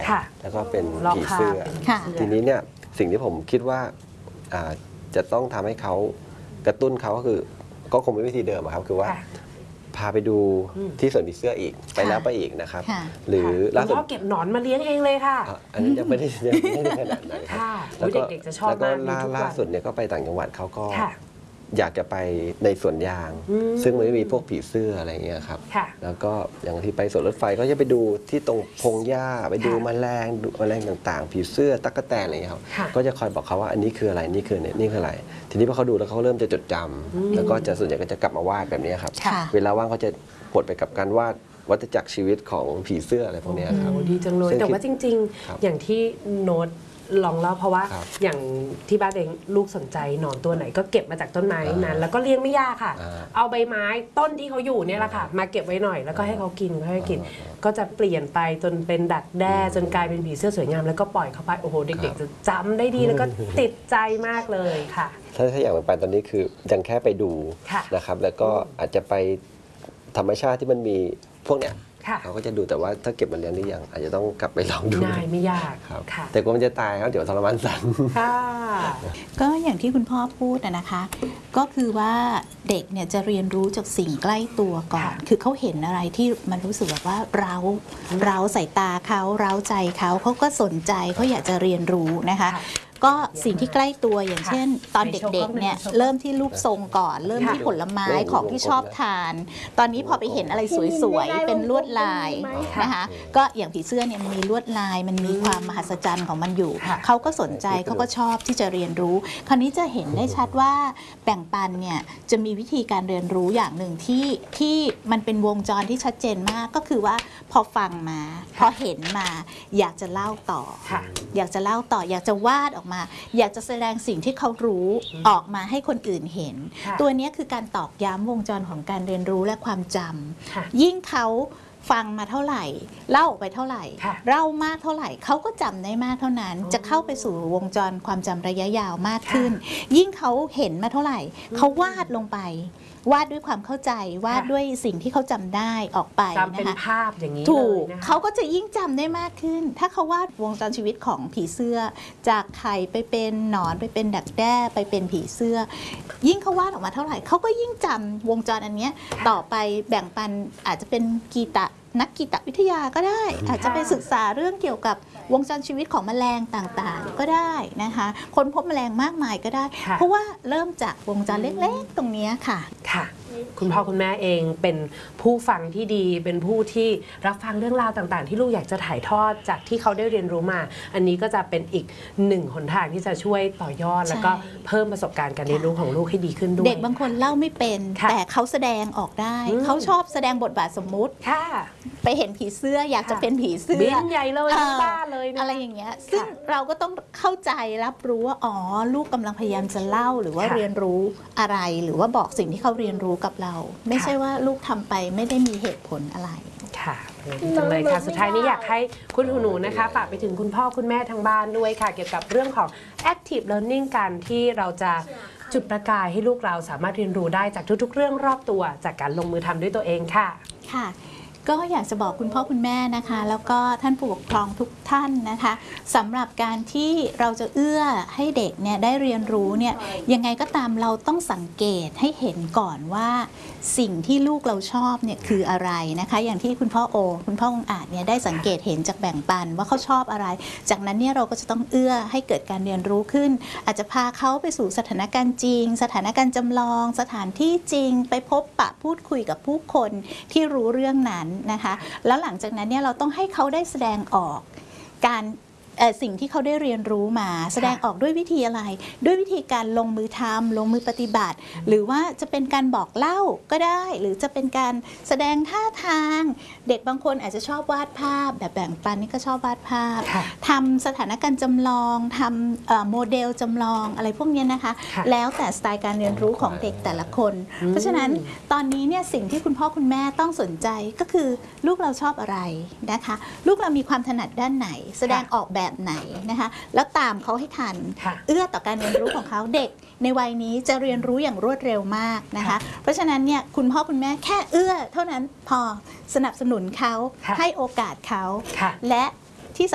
แล้วก็เป็นผีเสื้อทีนี้เนี่ยสิ่งที่ผมคิดว่าจะต้องทำให้เขากระตุ้นเขาก็คือก็คงเป็นวิธีเดิมครับคือว่าพาไปดูที่สวนผีเสื้ออีกไปแล้วไปอีกนะครับหรือล่าสุดพ่อเก็บหนอนมาเลี้ยงเองเลยค่ะอันนี้ยังไม่ได้ขนาดนั้นครับแล้วก็เด็กๆจะชอบมากล่าสุดเนี่ยก็ไปต่างจังหวัดเขาก็อยากจะไปในสวนยางซึ่งมันไม่มีพวกผีเสื้ออะไรเงี้ยครับแล้วก็อย่างที่ไปสวนรถไฟก็จะไปดูที่ตรงพงหญ้าไปดูแมลงต่างๆผีเสื้อตั๊กแตนอะไรเงี้ยครับก็จะคอยบอกเขาว่าอันนี้คืออะไรนี่คืออะไรทีนี้พอเขาดูแล้วเขาเริ่มจะจดจำแล้วก็จะส่วนใหญ่ก็จะกลับมาวาดแบบนี้ครับเวลาว่างเขาจะหดไปกับการวาดวัฏจักรชีวิตของผีเสื้ออะไรพวกนี้ครับดีจังเลยแต่ว่าจริงๆอย่างที่โน้ตลองเล่าเพราะว่าอย่างที่บ้านเองลูกสนใจหนอนตัวไหนก็เก็บมาจากต้นไม้นั้นแล้วก็เลี้ยงไม่ยากค่ะเอาใบไม้ต้นที่เขาอยู่เนี่ยแหละค่ะมาเก็บไว้หน่อยแล้วก็ให้เขากินก็จะเปลี่ยนไปจนเป็นดักแด้จนกลายเป็นผีเสื้อสวยงามแล้วก็ปล่อยเขาไปโอ้โหเด็กๆจะจำได้ดีแล้วก็ติดใจมากเลยค่ะถ้าอย่างไปตอนนี้คือยังแค่ไปดูนะครับแล้วก็อาจจะไปธรรมชาติที่มันมีพวกเนี้ยเขาก็จะดูแต่ว่าถ้าเก็บมาเลี้ยงหรือยังอาจจะต้องกลับไปลองดูง่ายไม่ยากครับแต่กลัวมันจะตายครับเดี๋ยวทรมานสันก็อย่างที่คุณพ่อพูดนะคะก็คือว่าเด็กเนี่ยจะเรียนรู้จากสิ่งใกล้ตัวก่อนคือเขาเห็นอะไรที่มันรู้สึกแบบว่าเราสายตาเขาเร้าใจเขาก็สนใจเขาอยากจะเรียนรู้นะคะก็สิ่งที่ใกล้ตัวอย่างเช่นตอนเด็กๆเนี่ยเริ่มที่รูปทรงก่อนเริ่มที่ผลไม้ของที่ชอบทานตอนนี้พอไปเห็นอะไรสวยๆเป็นลวดลายนะคะก็อย่างผีเสื้อเนี่ยมันมีลวดลายมันมีความมหัศจรรย์ของมันอยู่เขาก็สนใจเขาก็ชอบที่จะเรียนรู้คราวนี้จะเห็นได้ชัดว่าแบ่งปันเนี่ยจะมีวิธีการเรียนรู้อย่างหนึ่งที่มันเป็นวงจรที่ชัดเจนมากก็คือว่าพอฟังมาพอเห็นมาอยากจะเล่าต่ออยากจะวาดออกมาอยากจะแสดงสิ่งที่เขารู้ออกมาให้คนอื่นเห็นตัวนี้คือการตอกย้ำวงจรของการเรียนรู้และความจำยิ่งเขาฟังมาเท่าไหร่เล่าไปเท่าไหร่เล่ามากเท่าไหร่เขาก็จำได้มากเท่านั้นจะเข้าไปสู่วงจรความจำระยะยาวมากขึ้นยิ่งเขาเห็นมาเท่าไหร่เขาวาดลงไปวาดด้วยความเข้าใจวาดด้วยสิ่งที่เขาจำได้ออกไปนะคะเป็นภาพอย่างนี้ถูกเขาก็จะยิ่งจำได้มากขึ้นถ้าเขาวาดวงจรชีวิตของผีเสื้อจากไข่ไปเป็นหนอนไปเป็นดักแด้ไปเป็นผีเสื้อยิ่งเขาวาดออกมาเท่าไหร่เขาก็ยิ่งจำวงจรอันนี้ต่อไปแบ่งปันอาจจะเป็นนักกีตวิทยาก็ได้อาจจะไปศึกษาเรื่องเกี่ยวกับวงจรชีวิตของแมลงต่างๆก็ได้นะคะค้นพบแมลงมากมายก็ได้เพราะว่าเริ่มจากวงจรเล็กๆตรงนี้ค่ะคุณพ่อคุณแม่เองเป็นผู้ฟังที่ดีเป็นผู้ที่รับฟังเรื่องราวต่างๆที่ลูกอยากจะถ่ายทอดจากที่เขาได้เรียนรู้มาอันนี้ก็จะเป็นอีกหนึ่งหนทางที่จะช่วยต่อยอดแล้วก็เพิ่มประสบการณ์การเรียนรู้ของลูกให้ดีขึ้นด้วยเด็กบางคนเล่าไม่เป็นแต่เขาแสดงออกได้เขาชอบแสดงบทบาทสมมุติไปเห็นผีเสื้ออยากจะเป็นผีเสื้อบินใหญ่เลยทั้งบ้านเลยอะไรอย่างเงี้ยซึ่งเราก็ต้องเข้าใจรับรู้ว่าอ๋อลูกกำลังพยายามจะเล่าหรือว่าเรียนรู้อะไรหรือว่าบอกสิ่งที่เขาเรียนรู้กับเราไม่ใช่ว่าลูกทำไปไม่ได้มีเหตุผลอะไรค่ะจังเลยค่ะสุดท้ายนี้อยากให้คุณหนูนะคะฝากไปถึงคุณพ่อคุณแม่ทางบ้านด้วยค่ะเกี่ยวกับเรื่องของ active learning การที่เราจะจุดประกายให้ลูกเราสามารถเรียนรู้ได้จากทุกๆเรื่องรอบตัวจากการลงมือทำด้วยตัวเองค่ะก็อยากจะบอกคุณพ่อคุณแม่นะคะแล้วก็ท่านผู้ปกครองทุกท่านนะคะสำหรับการที่เราจะเอื้อให้เด็กเนี่ยได้เรียนรู้เนี่ยยังไงก็ตามเราต้องสังเกตให้เห็นก่อนว่าสิ่งที่ลูกเราชอบเนี่ยคืออะไรนะคะอย่างที่คุณพ่อองอาจเนี่ยได้สังเกตเห็นจากแบ่งปันว่าเขาชอบอะไรจากนั้นเนี่ยเราก็จะต้องเอื้อให้เกิดการเรียนรู้ขึ้นอาจจะพาเขาไปสู่สถานการณ์จริงสถานการณ์จำลองสถานที่จริงไปพบปะพูดคุยกับผู้คนที่รู้เรื่องนั้นนะคะแล้วหลังจากนั้นเนี่ยเราต้องให้เขาได้แสดงออกการสิ่งที่เขาได้เรียนรู้มาแสดงออกด้วยวิธีอะไรด้วยวิธีการลงมือทำลงมือปฏิบัติหรือว่าจะเป็นการบอกเล่าก็ได้หรือจะเป็นการแสดงท่าทางเด็กบางคนอาจจะชอบวาดภาพแบบแบ่งปันนี่ก็ชอบวาดภาพทำสถานการณ์จำลองทำโมเดลจำลองอะไรพวกนี้นะคะแล้วแต่สไตล์การเรียนรู้ของเด็กแต่ละคนเพราะฉะนั้นตอนนี้เนี่ยสิ่งที่คุณพ่อคุณแม่ต้องสนใจก็คือลูกเราชอบอะไรนะคะลูกเรามีความถนัดด้านไหนแสดงออกแบบไหนนะคะแล้วตามเขาให้ทันเอื้อต่อการเรียนรู้ของเขาเด็กในวัยนี้จะเรียนรู้อย่างรวดเร็วมากนะคะเพราะฉะนั้นเนี่ยคุณพ่อคุณแม่แค่เอื้อเท่านั้นพอสนับสนุนเขาให้โอกาสเขาและ